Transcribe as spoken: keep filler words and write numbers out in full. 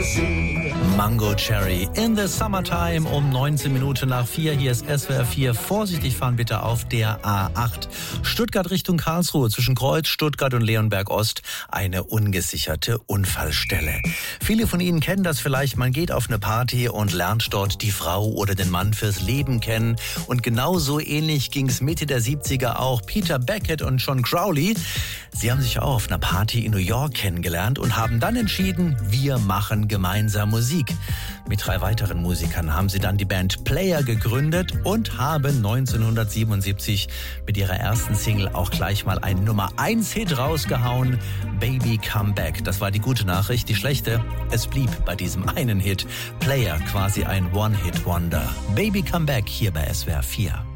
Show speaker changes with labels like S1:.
S1: Mango Cherry in the Summertime um neunzehn Minuten nach vier. Hier ist S W R vier. Vorsichtig fahren bitte auf der A acht. Stuttgart Richtung Karlsruhe zwischen Kreuz, Stuttgart und Leonberg Ost. Eine ungesicherte Unfallstelle. Viele von Ihnen kennen das vielleicht. Man geht auf eine Party und lernt dort die Frau oder den Mann fürs Leben kennen. Und genauso ähnlich ging es Mitte der siebziger auch Peter Beckett und John Crowley. Sie haben sich auch auf einer Party in New York kennengelernt und haben dann entschieden, wir machen gemeinsam Musik. Mit drei weiteren Musikern haben sie dann die Band Player gegründet und haben neunzehnhundertsiebenundsiebzig mit ihrer ersten Single auch gleich mal einen Nummer eins Hit rausgehauen. Baby Come Back. Das war die gute Nachricht. Die schlechte, es blieb bei diesem einen Hit. Player, quasi ein One-Hit-Wonder. Baby Come Back hier bei S W R vier.